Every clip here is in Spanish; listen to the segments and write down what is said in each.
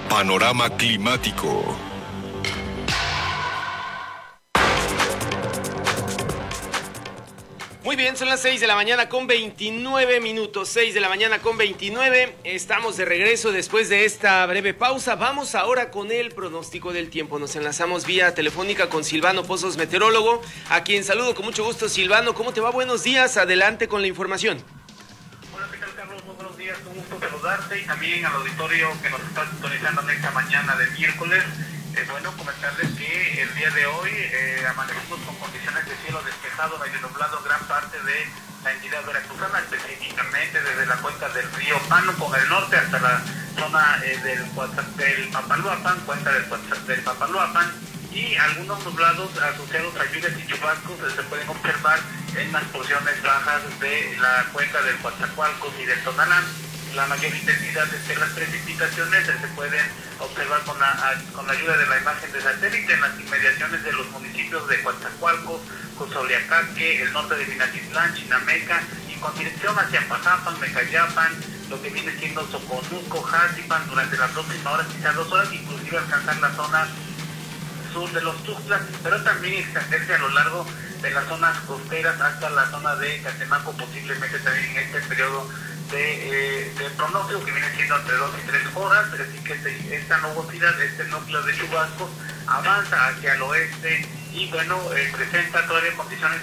Panorama climático. Muy bien, son las 6 de la mañana con 29 minutos, 6 de la mañana con 29, estamos de regreso después de esta breve pausa. Vamos ahora con el pronóstico del tiempo. Nos enlazamos vía telefónica con Silvano Pozos, meteorólogo, a quien saludo con mucho gusto. Silvano, ¿cómo te va? Buenos días, adelante con la información. Hola, ¿qué tal, Carlos? Muy buenos días, un gusto saludarte y también al auditorio que nos está sintonizando en esta mañana de miércoles. Bueno, comentarles que el día de hoy amanecimos con condiciones de cielo despejado, medio nublado gran parte de la entidad veracruzana, específicamente desde la cuenca del río Pano con el norte hasta la zona del Papaloapan, cuenca del Papaloapan, y algunos nublados asociados a lluvias y chubascos se pueden observar en las porciones bajas de la cuenca del Coatzacoalcos y del Tonalá. La mayor intensidad de las precipitaciones se pueden observar con la ayuda de la imagen de satélite en las inmediaciones de los municipios de Coatzacoalcos, Cozoleacaque, el norte de Minatitlán, Chinameca, y con dirección hacia Pajapan, Mecayapan, lo que viene siendo Soconusco, Jatipan, durante las próximas horas, quizás 2 horas, inclusive alcanzar la zona sur de los Tuxtlas, pero también extenderse a lo largo de las zonas costeras hasta la zona de Catemaco, posiblemente también en este periodo de pronóstico que viene siendo entre 2 y 3 horas, así que esta nubosidad, este núcleo de chubascos avanza hacia el oeste y bueno, presenta todavía condiciones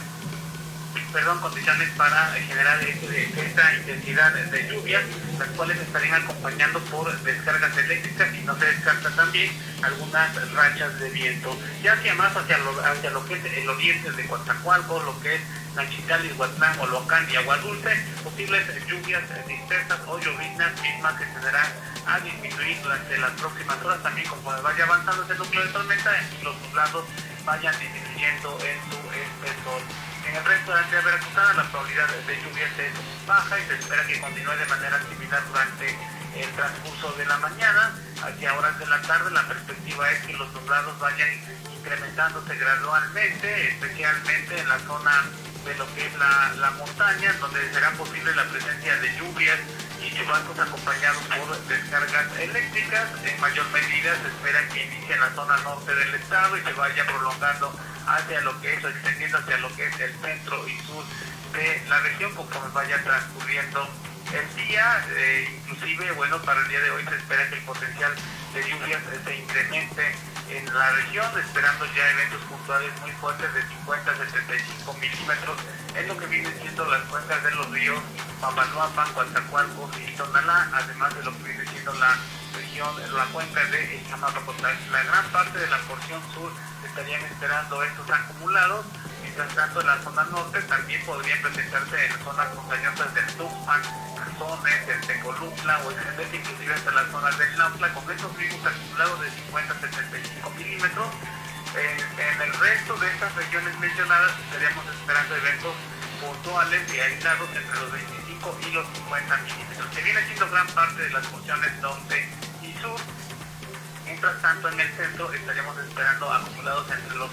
para generar esta intensidad de lluvias, las cuales estarían acompañando por descargas eléctricas y no se descarta también algunas rachas de viento. Ya hacia más hacia lo que es el oriente de Coatzacoalcos, lo que es Nachitali, Huatlán, Olocán y Agua Dulce, posibles lluvias dispersas o lloviznas mismas que tenderán a disminuir durante las próximas horas, también conforme vaya avanzando este núcleo de tormenta y los nublados vayan disminuyendo en su espesor. En el resto de la entidad veracruzana la probabilidad de lluvias es baja y se espera que continúe de manera similar durante el transcurso de la mañana. Hacia horas de la tarde la perspectiva es que los nublados vayan incrementándose gradualmente, especialmente en la zona de lo que es la montaña, donde será posible la presencia de lluvias y chubascos acompañados por descargas eléctricas. En mayor medida se espera que inicie en la zona norte del estado y se vaya prolongando hacia lo que es, o extendiendo hacia lo que es el centro y sur de la región conforme vaya transcurriendo el día. Inclusive, bueno, para el día de hoy se espera que el potencial de lluvias se incremente en la región, esperando ya eventos puntuales muy fuertes de 50 a 75 milímetros en lo que viene siendo las cuencas de los ríos Papaloapan, Coatzacoalcos y Tonalá, además de lo que viene siendo la región, la cuenca de Jamapacotá. La gran parte de la porción sur estarían esperando estos acumulados. Mientras tanto, en la zona norte también podrían presentarse en zonas montañosas del Tuxpan, Cazones, el Tecolutla o extenderse inclusive hasta las zonas del Nautla con estos mismos acumulados de 50 a 75 milímetros. En el resto de estas regiones mencionadas estaríamos esperando eventos puntuales y aislados entre los 25 y los 50 milímetros, que viene siendo gran parte de las porciones norte y sur. Mientras tanto, en el centro estaríamos esperando acumulados entre los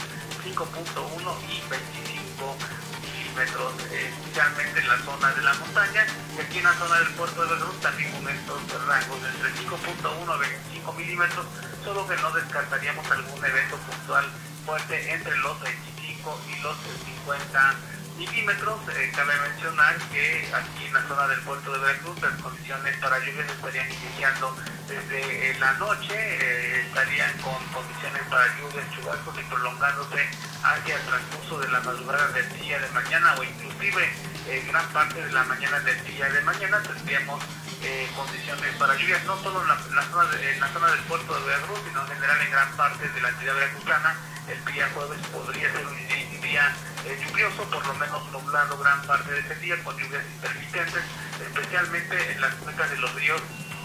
5.1 y 25 milímetros, especialmente en la zona de la montaña, y aquí en la zona del puerto de Veracruz también con estos rangos de entre 5.1 a 25 milímetros, solo que no descartaríamos algún evento puntual fuerte entre los 25 y los 50 milímetros. Cabe mencionar que aquí en la zona del puerto de Veracruz las condiciones para lluvias estarían iniciando desde la noche, estarían con condiciones para lluvias, chubascos y prolongándose hacia el transcurso de la madrugada del día de mañana o inclusive gran parte de la mañana del día de mañana tendríamos condiciones para lluvias, no solo en la zona del puerto de Veracruz, sino en general en gran parte de la entidad veracruzana. El día jueves podría ser un día lluvioso, por lo menos nublado gran parte de ese día, con lluvias intermitentes, especialmente en las cuencas de los ríos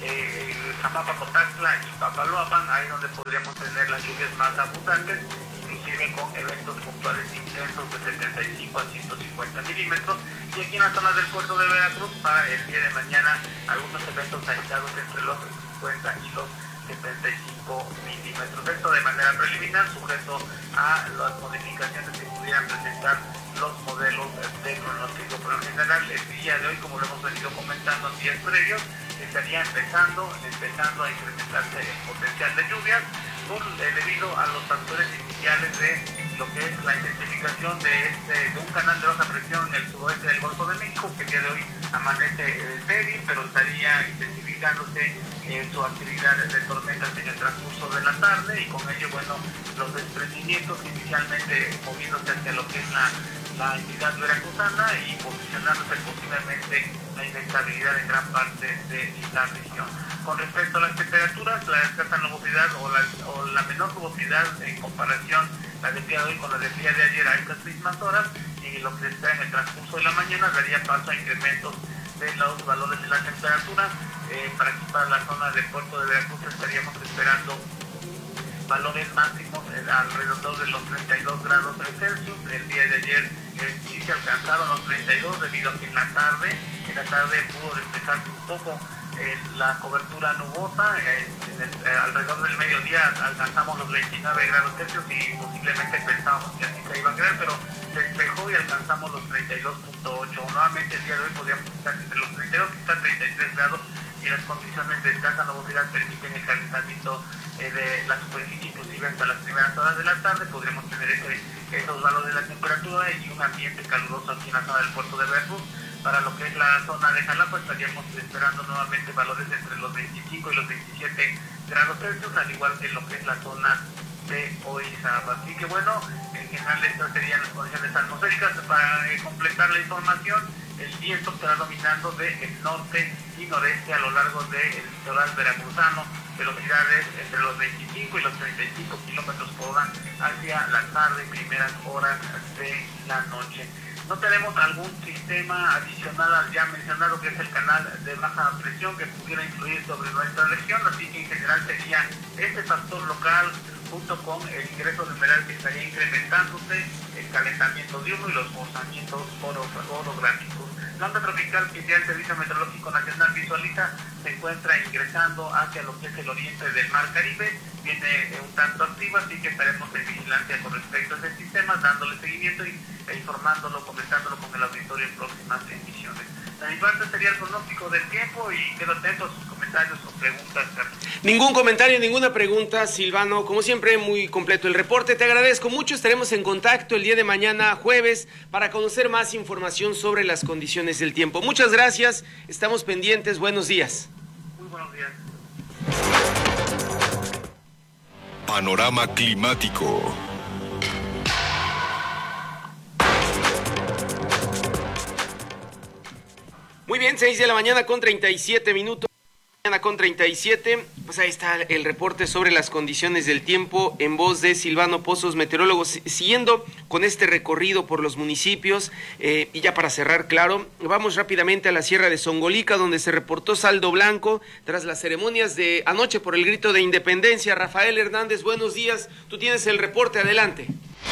Jamapacotá y Papaloapan, ahí donde podríamos tener las lluvias más abundantes, inclusive con eventos puntuales intensos de 75 a 150 milímetros. Y aquí en la zona del puerto de Veracruz, para el día de mañana, algunos eventos aislados entre los 50 y los 75 milímetros. Esto de manera preliminar, sujeto a las modificaciones que pudieran presentar los modelos de pronóstico. Pero en general, el día de hoy, como lo hemos venido comentando en días previos, estaría empezando a incrementarse el potencial de lluvias debido a los factores iniciales de lo que es la intensificación de un canal de baja presión en el suroeste del Golfo de México, que el día de hoy amanece débil, pero estaría intensificándose su actividad de tormentas en el transcurso de la tarde, y con ello, bueno, los desprendimientos inicialmente moviéndose hacia lo que es la entidad veracruzana y posicionándose posiblemente la inestabilidad en gran parte de la región. Con respecto a las temperaturas, la escasa nubosidad o la menor nubosidad en comparación la del día de hoy con la del día de ayer a estas mismas horas, y lo que se espera en el transcurso de la mañana daría paso a incrementos de los valores de la temperatura. Para la zona del puerto de Veracruz estaríamos esperando valores máximos alrededor de los 32 grados Celsius. El día de ayer sí se alcanzaron los 32 debido a que en la tarde pudo despejarse un poco la cobertura nubosa. Alrededor del mediodía alcanzamos los 29 grados Celsius y posiblemente pensábamos que así se iba a quedar, pero se despejó y alcanzamos los 32.8. Nuevamente el día de hoy podríamos estar entre los 32 y 33 grados, y las condiciones de escasa nubosidad permiten el calentamiento de la superficie, inclusive hasta las primeras horas de la tarde podremos tener esos valores de la temperatura y un ambiente caluroso aquí en la zona del puerto de Veracruz. Para lo que es la zona de Jalapa estaríamos esperando nuevamente valores entre los 25 y los 27 grados Celsius, al igual que lo que es la zona de Orizaba. Así que bueno, en general estas serían las condiciones atmosféricas. Para completar la información, el viento estará dominando del norte y noreste a lo largo del litoral veracruzano, velocidades entre los 25 y los 35 kilómetros por hora hacia la tarde y primeras horas de la noche. No tenemos algún sistema adicional al ya mencionado, que es el canal de baja presión, que pudiera influir sobre nuestra región, así que en general sería este factor local junto con el ingreso de humedad que estaría incrementándose, el calentamiento diurno y los forzamientos orográficos. La onda tropical que ya el Servicio Meteorológico Nacional visualiza se encuentra ingresando hacia lo que es el oriente del Mar Caribe, viene un tanto activa, así que estaremos en vigilancia con respecto a ese sistema, dándole seguimiento e informándolo, comentándolo con el auditorio en próximas emisiones. De mi parte sería el pronóstico del tiempo y quedo atento a sus comentarios o preguntas, Carlos. Ningún comentario, ninguna pregunta, Silvano. Como siempre, muy completo el reporte. Te agradezco mucho. Estaremos en contacto el día de mañana, jueves, para conocer más información sobre las condiciones del tiempo. Muchas gracias. Estamos pendientes. Buenos días. Muy buenos días. Panorama climático. Muy bien, 6 de la mañana con 37 minutos. Mañana con 37, pues ahí está el reporte sobre las condiciones del tiempo en voz de Silvano Pozos, meteorólogo. Siguiendo con este recorrido por los municipios, y ya para cerrar, claro, vamos rápidamente a la Sierra de Zongolica, donde se reportó saldo blanco tras las ceremonias de anoche por el grito de independencia. Rafael Hernández, buenos días, tú tienes el reporte, adelante.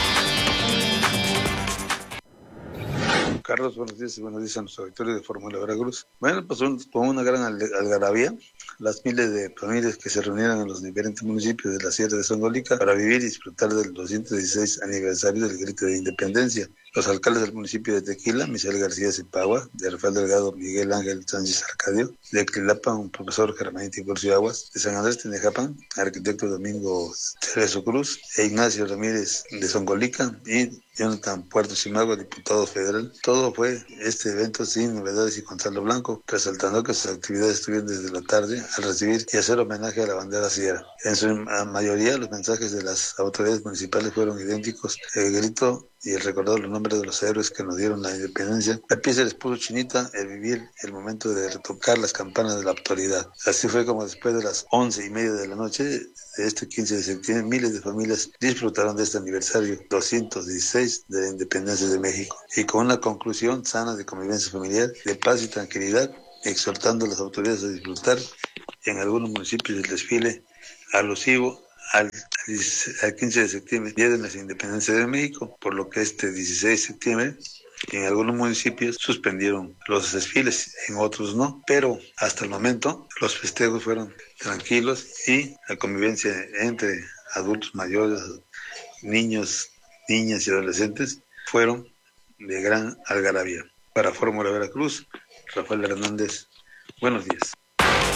Carlos, buenos días y buenos días a nuestro auditorio de Fórmula Veracruz. Bueno, pues con una gran algarabía, las miles de familias que se reunieron en los diferentes municipios de la Sierra de Zongolica para vivir y disfrutar del 216 aniversario del grito de independencia. Los alcaldes del municipio de Tequila, Michelle García Zipagua, de Rafael Delgado, Miguel Ángel Sánchez Arcadio, de Tlilapa, profesor Germán Tiburcio Aguas, de San Andrés Tenejapan, arquitecto Domingo Cerezo Cruz, e Ignacio Ramírez de Zongolica, y Jonathan Puerto Simagua, diputado federal. Todo fue este evento sin novedades y con saldo blanco, resaltando que sus actividades estuvieron desde la tarde al recibir y hacer homenaje a la bandera sierra. En su mayoría, los mensajes de las autoridades municipales fueron idénticos. El grito y el recordar los nombres de los héroes que nos dieron la independencia. La piel se les puso chinita el vivir el momento de retocar las campanas de la autoridad. Así fue como después de las 11:30 de la noche de este 15 de septiembre, miles de familias disfrutaron de este aniversario 216 de la independencia de México, y con una conclusión sana de convivencia familiar, de paz y tranquilidad, exhortando a las autoridades a disfrutar en algunos municipios del desfile alusivo al 15 de septiembre, Día de la Independencia de México, por lo que este 16 de septiembre en algunos municipios suspendieron los desfiles, en otros no, pero hasta el momento los festejos fueron tranquilos y la convivencia entre adultos mayores, niños, niñas y adolescentes fueron de gran algarabía. Para Fórmula Veracruz, Rafael Hernández, buenos días.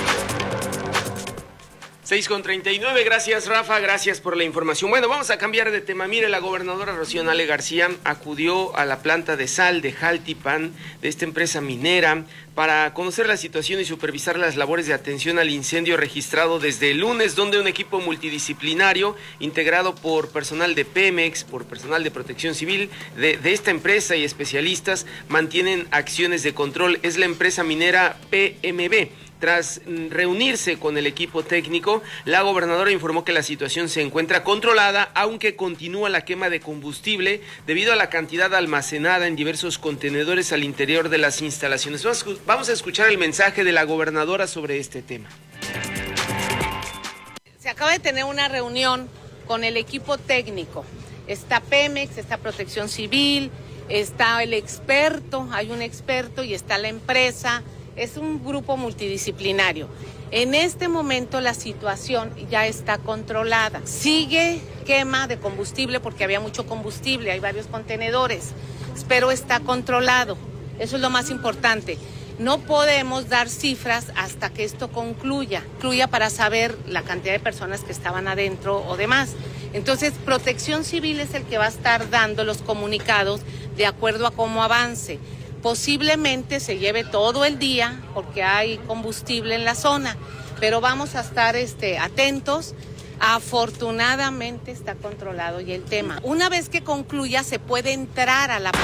6:39, gracias Rafa, gracias por la información. Bueno, vamos a cambiar de tema. Mire, la gobernadora Rocío Nale García acudió a la planta de sal de Jaltipan, de esta empresa minera, para conocer la situación y supervisar las labores de atención al incendio registrado desde el lunes, donde un equipo multidisciplinario integrado por personal de Pemex, por personal de Protección Civil, de esta empresa y especialistas mantienen acciones de control. Es la empresa minera PMB. Tras reunirse con el equipo técnico, la gobernadora informó que la situación se encuentra controlada, aunque continúa la quema de combustible debido a la cantidad almacenada en diversos contenedores al interior de las instalaciones. Vamos a escuchar el mensaje de la gobernadora sobre este tema. Se acaba de tener una reunión con el equipo técnico. Está Pemex, está Protección Civil, está el experto, hay un experto y está la empresa. Es un grupo multidisciplinario. En este momento la situación ya está controlada. Sigue quema de combustible porque había mucho combustible, hay varios contenedores, pero está controlado. Eso es lo más importante. No podemos dar cifras hasta que esto concluya para saber la cantidad de personas que estaban adentro o demás. Entonces, Protección Civil es el que va a estar dando los comunicados de acuerdo a cómo avance. Posiblemente se lleve todo el día porque hay combustible en la zona, pero vamos a estar atentos. Afortunadamente está controlado y el tema. Una vez que concluya se puede entrar a la...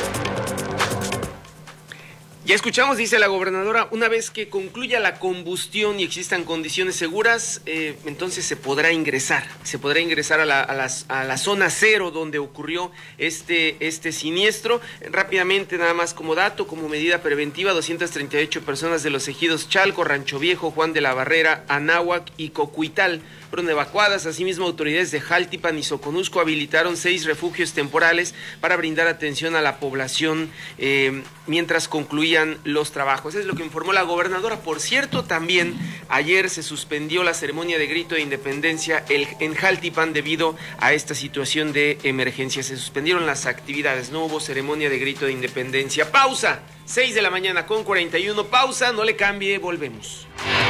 Ya escuchamos, dice la gobernadora, una vez que concluya la combustión y existan condiciones seguras, entonces se podrá ingresar a la zona cero donde ocurrió este siniestro. Rápidamente, nada más como dato, como medida preventiva, 238 personas de los ejidos Chalco, Rancho Viejo, Juan de la Barrera, Anáhuac y Cocuital fueron evacuadas. Asimismo, autoridades de Jaltipan y Soconusco habilitaron 6 refugios temporales para brindar atención a la población mientras concluían los trabajos. Es lo que informó la gobernadora. Por cierto, también ayer se suspendió la ceremonia de grito de independencia en Jaltipan debido a esta situación de emergencia. Se suspendieron las actividades, no hubo ceremonia de grito de independencia. Pausa, 6:41. Pausa, no le cambie, volvemos.